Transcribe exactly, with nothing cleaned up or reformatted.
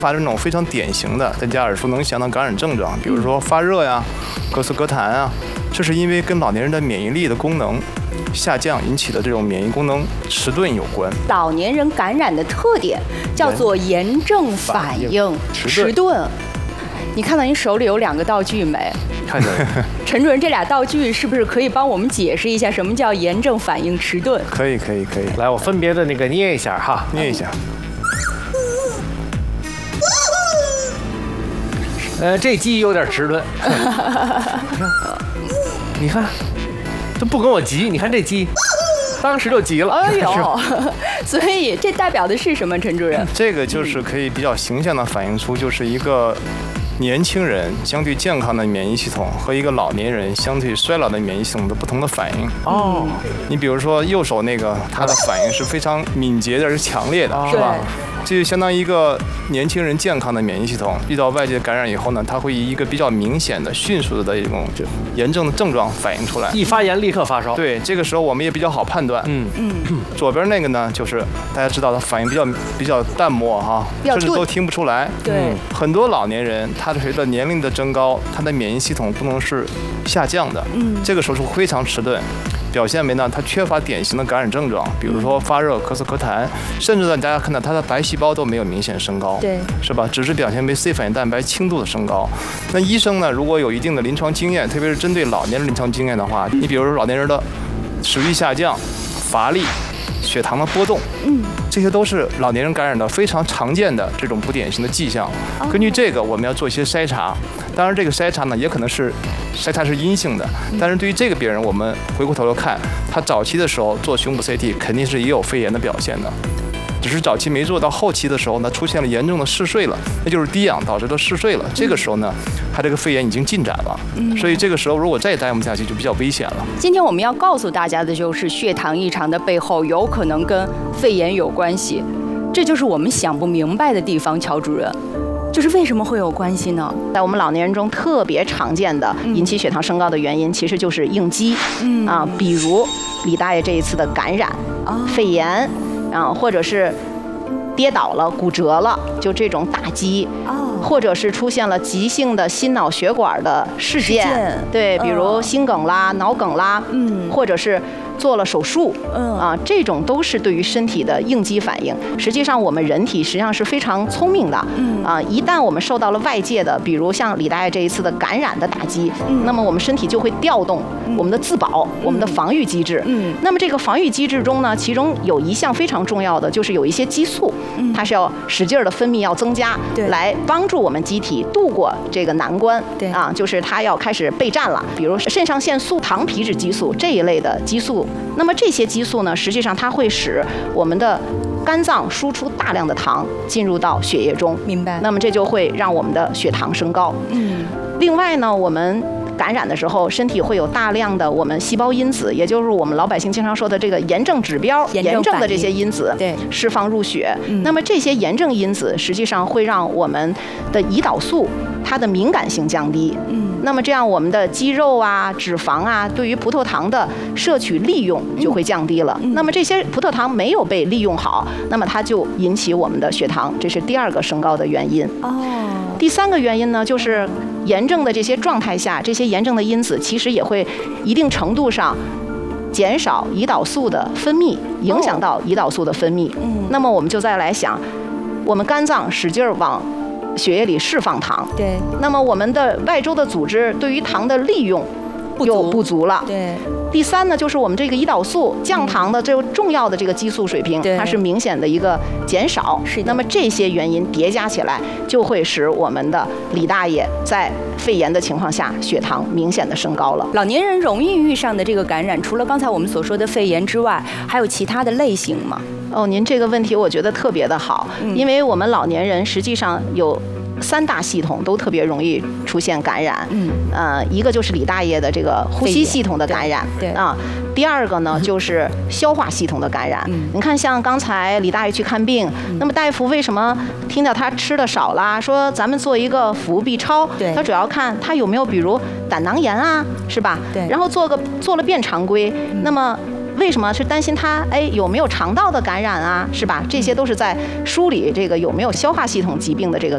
发生那种非常典型的，大家耳熟能详的感染症状，比如说发热呀、咳嗽、咳痰啊，这是因为跟老年人的免疫力的功能下降引起的这种免疫功能迟钝有关。 老年人感染的特点叫做炎症反应迟钝。你看到您手里有两个道具没？ 看着。 陈主任，这俩道具是不是可以帮我们解释一下什么叫炎症反应迟钝？ 可以，可以，可以。 来，我分别的那个捏一下哈， 捏一下。 呃，这鸡有点迟钝。你看，你看，都不跟我急。你看这鸡，当时就急了。 哎呦，所以这代表的是什么，陈主任？ 这个就是可以比较形象的反映出，就是一个年轻人相对健康的免疫系统和一个老年人相对衰老的免疫系统的不同的反应。 哦， 你比如说右手那个，它的反应是非常敏捷的，是强烈的，是吧？这就相当于一个年轻人健康的免疫系统遇到外界感染以后呢，它会以一个比较明显的、迅速的一种炎症的症状反映出来。 一发炎立刻发烧。 对，这个时候我们也比较好判断。嗯嗯。左边那个呢，就是大家知道它反应比较比较淡漠哈，甚至都听不出来。 对。 很多老年人，他随着年龄的增高，他的免疫系统功能是下降的。嗯。这个时候是非常迟钝。表现为呢，它缺乏典型的感染症状，比如说发热、咳嗽、咳痰，甚至呢，大家看到它的白细胞都没有明显升高， 对， 是吧？只是表现为 C 反应蛋白轻度的升高。那医生呢，如果有一定的临床经验，特别是针对老年人临床经验的话，你比如说老年人的食欲下降、乏力、血糖的波动，嗯，这些都是老年人感染的非常常见的这种不典型的迹象。根据这个，我们要做一些筛查。当然，这个筛查呢，也可能是筛查是阴性的，但是对于这个病人，我们回过头来看，他早期的时候做胸部 C T 肯定是也有肺炎的表现的，只是早期没做，到后期的时候呢，出现了严重的嗜睡了，那就是低氧导致的嗜睡了。这个时候呢，他这个肺炎已经进展了，所以这个时候如果再耽误下去，就比较危险了。 今天我们要告诉大家的就是，血糖异常的背后有可能跟肺炎有关系，这就是我们想不明白的地方，乔主任。就是为什么会有关系呢？ 在我们老年人中特别常见的引起血糖升高的原因，其实就是应激，嗯啊，比如李大爷这一次的感染、哦、肺炎啊，或者是跌倒了、骨折了，就这种打击，哦，或者是出现了急性的心脑血管的事件，事件对，比如心梗啦、哦、脑梗啦，嗯，或者是做了手术，嗯啊，这种都是对于身体的应激反应。实际上，我们人体实际上是非常聪明的，嗯啊，一旦我们受到了外界的，比如像李大爷这一次的感染的打击，嗯，那么我们身体就会调动我们的自保、嗯、我们的防御机制，嗯，那么这个防御机制中呢，其中有一项非常重要的，就是有一些激素，嗯，它是要使劲的分泌要增加，对，来帮助我们机体度过这个难关，对啊，就是它要开始备战了，比如肾上腺素、糖皮质激素这一类的激素。那么这些激素呢，实际上它会使我们的肝脏输出大量的糖进入到血液中， 明白？ 那么这就会让我们的血糖升高。嗯。另外呢，我们感染的时候，身体会有大量的我们细胞因子，也就是我们老百姓经常说的这个炎症指标、炎症的这些因子，对，释放入血。嗯。那么这些炎症因子实际上会让我们的胰岛素它的敏感性降低。嗯。那么这样我们的肌肉啊、脂肪啊，对于葡萄糖的摄取利用就会降低了。嗯、那么这些葡萄糖没有被利用好，那么它就引起我们的血糖，这是第二个升高的原因。哦。第三个原因呢，就是炎症的这些状态下，这些炎症的因子其实也会一定程度上减少胰岛素的分泌，影响到胰岛素的分泌。嗯。那么我们就再来想，我们肝脏使劲往血液里释放糖，对，那么我们的外周的组织对于糖的利用又不足了，对。第三呢，就是我们这个胰岛素降糖的这个重要的这个激素水平，它是明显的一个减少。是。那么这些原因叠加起来，就会使我们的李大爷在肺炎的情况下，血糖明显的升高了。 老年人容易遇上的这个感染，除了刚才我们所说的肺炎之外，还有其他的类型吗？ 哦，您这个问题我觉得特别的好，嗯、因为我们老年人实际上有三大系统都特别容易出现感染，嗯，呃，一个就是李大爷的这个呼吸系统的感染，对啊，第二个呢就是消化系统的感染。嗯，你看，像刚才李大爷去看病，嗯、那么大夫为什么听到他吃的少啦？说咱们做一个腹部 B 超，对，他主要看他有没有比如胆囊炎啊，是吧？对，然后做个做了便常规，嗯、那么。为什么是担心他哎有没有肠道的感染啊，是吧？这些都是在梳理这个有没有消化系统疾病的这个